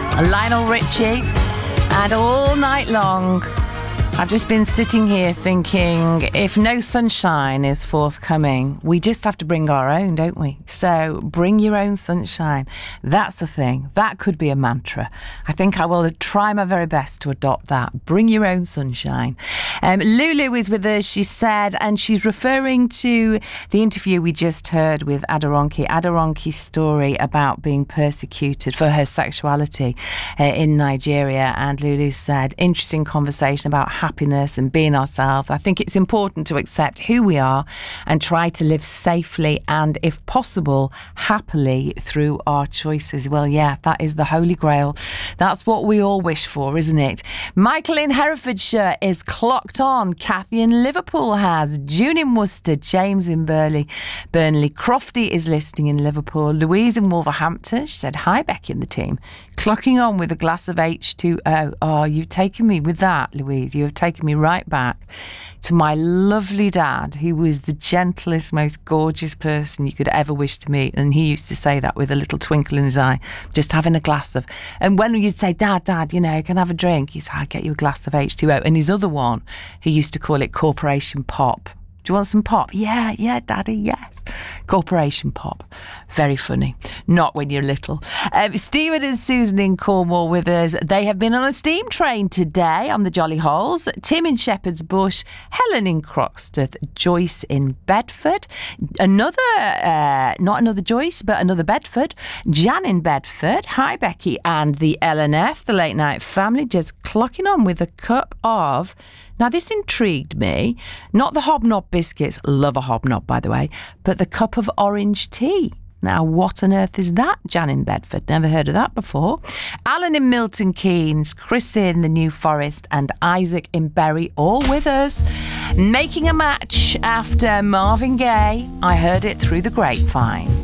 Lionel Richie, and all night long I've just been sitting here thinking, if no sunshine is forthcoming, we just have to bring our own, don't we? So bring your own sunshine. That's the thing. That could be a mantra. I think I will try my very best to adopt that. Bring your own sunshine. Lulu is with us, she said, and she's referring to the interview we just heard with Aderonke's story about being persecuted for her sexuality in Nigeria. And Lulu said, interesting conversation about happiness and being ourselves. I think it's important to accept who we are and try to live safely and, if possible, happily through our choices. Well, yeah, that is the holy grail. That's what we all wish for, isn't it? Michael in Herefordshire is clocked on. Kathy in Liverpool has. June in Worcester. James in Burnley. Crofty is listening in Liverpool. Louise in Wolverhampton. She said, hi, Becky and the team. Clocking on with a glass of H2O. Oh, you've taken me with that, Louise. You have taken me right back to my lovely dad, who was the gentlest, most gorgeous person you could ever wish to meet. And he used to say that with a little twinkle in his eye, just having a glass of... And when you'd say, Dad, you know, can I have a drink? He'd say, I'll get you a glass of H2O. And his other one, he used to call it Corporation Pop. Do you want some pop? Yeah, Daddy, yes. Corporation Pop. Very funny. Not when you're little. Stephen and Susan in Cornwall with us. They have been on a steam train today on the Jolly Holes. Tim in Shepherd's Bush. Helen in Croxteth. Joyce in Bedford. Not another Joyce, but another Bedford. Jan in Bedford. Hi, Becky and the LNF, the Late Night Family, just clocking on with a cup of... Now, this intrigued me. Not the Hobnob biscuits. Love a Hobnob, by the way. But the cup of orange tea. Now, what on earth is that, Jan in Bedford? Never heard of that before. Alan in Milton Keynes, Chris in the New Forest, and Isaac in Bury, all with us. Making a match after Marvin Gaye. I heard it through the grapevine.